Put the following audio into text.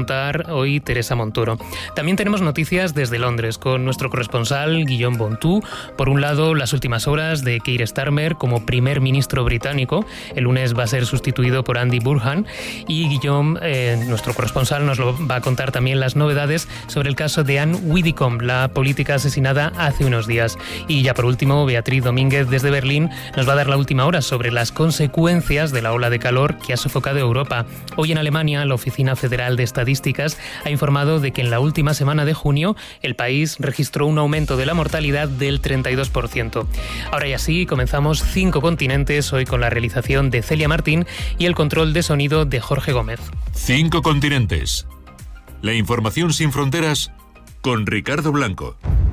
contar hoy Teresa Montoro. También tenemos noticias desde Londres con nuestro corresponsal Guillaume Bontou. Por un lado, las últimas horas de Keir Starmer como primer ministro británico. El lunes va a ser sustituido por Andy Burnham y Guillaume, nuestro corresponsal, nos lo va a contar también las novedades sobre el caso de Anne Widdecombe, la política asesinada hace unos días. Y ya por último, Beatriz Domínguez desde Berlín nos va a dar la última hora sobre las consecuencias de la ola de calor que ha sofocado Europa. Hoy en Alemania, la Oficina Federal de Estadísticas ha informado de que en la última semana de junio el país registró un aumento de la mortalidad del 32%. Ahora ya sí, comenzamos 5 continentes, hoy con la realización de Celia Martín y el control de sonido de Jorge Gómez. 5 continentes. La información sin fronteras con Ricardo Blanco.